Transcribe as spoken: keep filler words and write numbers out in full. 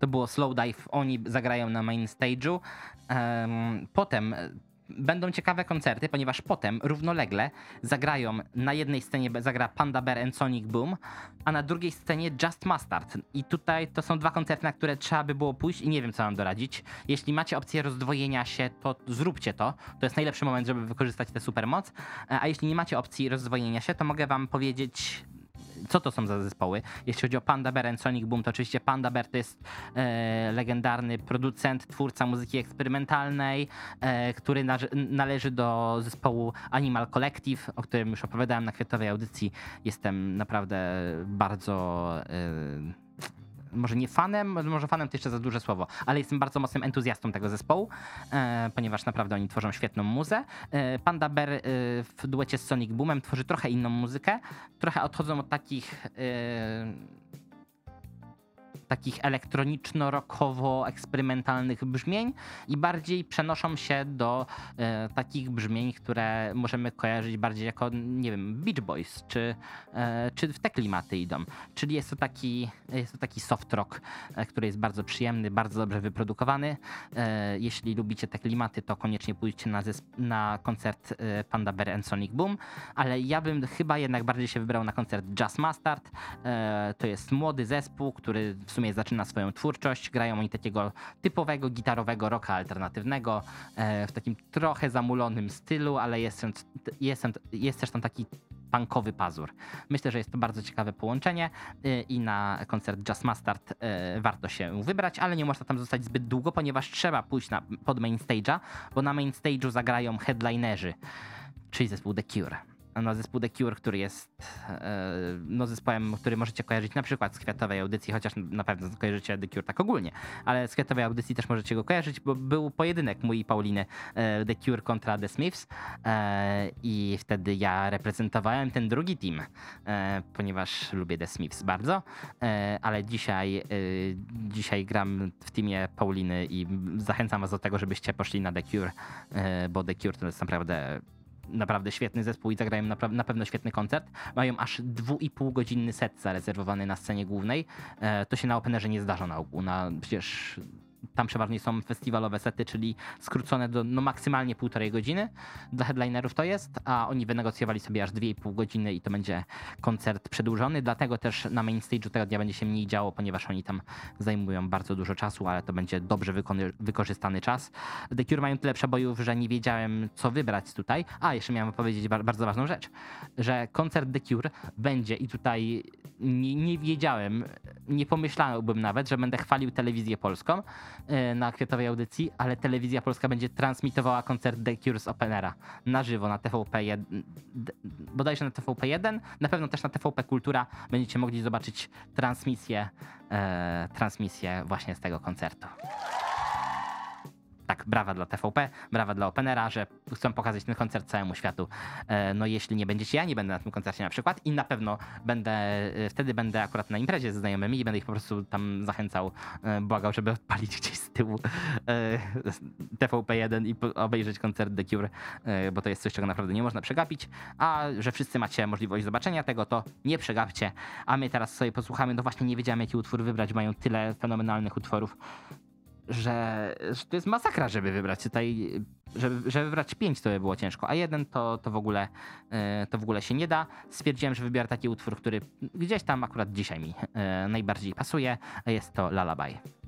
to było Slow Dive, oni zagrają na main stage'u. Potem będą ciekawe koncerty, ponieważ potem równolegle zagrają, na jednej scenie zagra Panda Bear and Sonic Boom, a na drugiej scenie Just Mustard. I tutaj to są dwa koncerty, na które trzeba by było pójść i nie wiem, co mam doradzić. Jeśli macie opcję rozdwojenia się, to zróbcie to. To jest najlepszy moment, żeby wykorzystać tę supermoc. A jeśli nie macie opcji rozdwojenia się, to mogę wam powiedzieć, co to są za zespoły. Jeśli chodzi o Panda Bear and Sonic Boom, to oczywiście Panda Bear to jest e, legendarny producent, twórca muzyki eksperymentalnej, e, który na, należy do zespołu Animal Collective, o którym już opowiadałem na kwiatowej audycji. Jestem naprawdę bardzo... E, może nie fanem, może fanem to jeszcze za duże słowo, ale jestem bardzo mocnym entuzjastą tego zespołu, e, ponieważ naprawdę oni tworzą świetną muzę. E, Panda Bear e, w duecie z Sonic Boomem tworzy trochę inną muzykę, trochę odchodzą od takich e, takich elektroniczno-rockowo-eksperymentalnych brzmień i bardziej przenoszą się do e, takich brzmień, które możemy kojarzyć bardziej jako, nie wiem, Beach Boys, czy, e, czy w te klimaty idą. Czyli jest to taki, jest to taki soft rock, e, który jest bardzo przyjemny, bardzo dobrze wyprodukowany. E, jeśli lubicie te klimaty, to koniecznie pójdźcie na, na koncert e, Panda Bear and Sonic Boom, ale ja bym chyba jednak bardziej się wybrał na koncert Just Mustard. E, to jest młody zespół, który w sumie zaczyna swoją twórczość. Grają oni takiego typowego gitarowego rocka alternatywnego e, w takim trochę zamulonym stylu, ale jest, jest, jest też tam taki punkowy pazur. Myślę, że jest to bardzo ciekawe połączenie e, i na koncert Just Mustard e, warto się wybrać, ale nie można tam zostać zbyt długo, ponieważ trzeba pójść na, pod main stage'a, bo na main stage'u zagrają headlinerzy, czyli zespół The Cure. No, zespół The Cure, który jest no, zespołem, który możecie kojarzyć na przykład z kwiatowej audycji, chociaż na pewno kojarzycie The Cure tak ogólnie, ale z kwiatowej audycji też możecie go kojarzyć, bo był pojedynek mój i Pauliny The Cure kontra The Smiths i wtedy ja reprezentowałem ten drugi team, ponieważ lubię The Smiths bardzo, ale dzisiaj, dzisiaj gram w teamie Pauliny i zachęcam was do tego, żebyście poszli na The Cure, bo The Cure to jest naprawdę naprawdę świetny zespół i zagrają na, na pewno świetny koncert. Mają aż dwu i pół godzinny set zarezerwowany na scenie głównej. E, to się na Openerze nie zdarza na ogół. Na, przecież tam przeważnie są festiwalowe sety, czyli skrócone do no, maksymalnie półtorej godziny. Dla headlinerów to jest, a oni wynegocjowali sobie aż dwie i pół godziny i to będzie koncert przedłużony. Dlatego też na main stage'u tego dnia będzie się mniej działo, ponieważ oni tam zajmują bardzo dużo czasu, ale to będzie dobrze wyko- wykorzystany czas. The Cure mają tyle przebojów, że nie wiedziałem, co wybrać tutaj. A, jeszcze miałem powiedzieć ba- bardzo ważną rzecz, że koncert The Cure będzie i tutaj nie, nie wiedziałem, nie pomyślałbym nawet, że będę chwalił telewizję polską na kwiatowej audycji, ale telewizja polska będzie transmitowała koncert The Cure z Openera na żywo na T V P jeden, bodajże na T V P jeden, na pewno też na T V P Kultura będziecie mogli zobaczyć transmisję, e, transmisję właśnie z tego koncertu. Tak, brawa dla T V P, brawa dla Openera, że chcą pokazać ten koncert całemu światu. No jeśli nie będziecie, ja nie będę na tym koncercie na przykład i na pewno będę, wtedy będę akurat na imprezie ze znajomymi i będę ich po prostu tam zachęcał, błagał, żeby odpalić gdzieś z tyłu T V P jeden i obejrzeć koncert The Cure, bo to jest coś, czego naprawdę nie można przegapić, a że wszyscy macie możliwość zobaczenia tego, to nie przegapcie. A my teraz sobie posłuchamy, no właśnie nie wiedziałem, jaki utwór wybrać, mają tyle fenomenalnych utworów, Że, że to jest masakra, żeby wybrać tutaj, żeby, żeby wybrać pięć, to by było ciężko, a jeden to, to, w ogóle, to w ogóle się nie da. Stwierdziłem, że wybiorę taki utwór, który gdzieś tam akurat dzisiaj mi najbardziej pasuje, a jest to Lullaby.